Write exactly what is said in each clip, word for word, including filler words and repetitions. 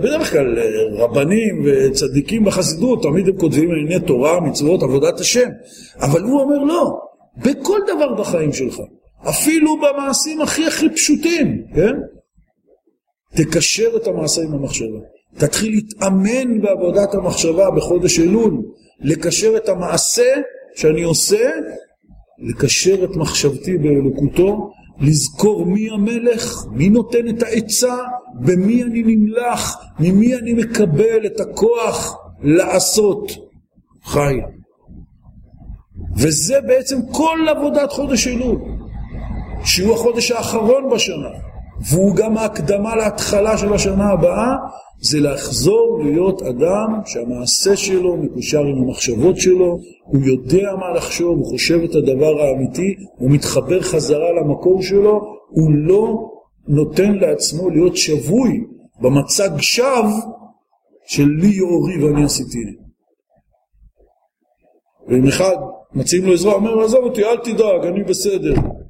בדרך כלל רבנים וצדיקים בחסידות, תמיד הם כותבים ענייני תורה, מצוות, עבודת השם. אבל הוא אומר לא, בכל דבר בחיים שלך, אפילו במעשים הכי הכי פשוטים, כן? תקשר את המעשה עם המחשבה. תתחיל להתאמן בעבודת המחשבה בחודש אלול, לקשר את המעשה שאני עושה, לקשר את מחשבתי באלוקותו, לזכור מי המלך, מי נותן את העצה, במי אני נמלך, ממי אני מקבל את הכוח לעשות חי. וזה בעצם כל עבודת חודש אלול, שהוא החודש האחרון בשנה, והוא גם ההקדמה להתחלה של השנה הבאה, זה לחזור להיות אדם שהמעשה שלו מקושר עם המחשבות שלו, הוא יודע מה לחשוב, הוא חושב את הדבר האמיתי, הוא מתחבר חזרה למקור שלו, הוא לא נותן לעצמו להיות שבוי במצג שווא של לי יאורי ואני עשיתי לי. ואם אחד מציעים לו עזרה, אומר, עזוב אותי, אל תדאג, אני בסדר.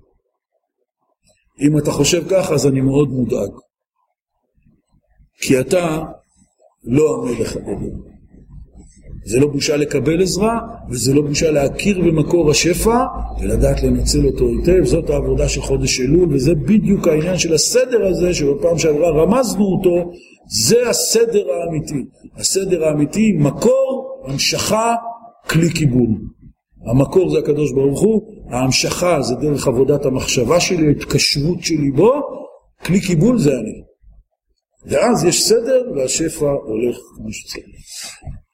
אם אתה חושב ככה, אז אני מאוד מודאג. כי אתה לא המלך הגדול. זה לא בושה לקבל עזרה, וזה לא בושה להכיר במקור השפע, ולדעת לנצל אותו היטב. זאת העבודה של חודש אלול, וזה בדיוק העניין של הסדר הזה, שבפעם שעברה רמזנו אותו, זה הסדר האמיתי. הסדר האמיתי, מקור, המשכה, כלי קיבול. המקור זה הקדוש ברוך הוא, ההמשכה זה דרך עבודת המחשבה שלי, ההתקשרות שלי בו, כלי קיבול זה אני. ואז יש סדר והשפע הולך כמו שצריך.